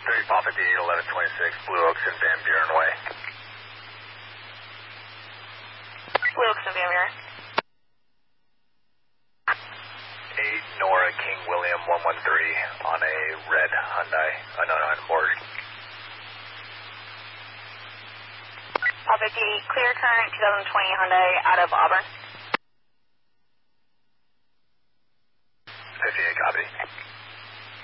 30 Papa D, 1126, Blue Oaks and Van Buren Way. Blue Oaks and Van Buren. 8 Nora King William 113 on a red Hyundai, on board. Papa D, clear current 2020 Hyundai out of Auburn.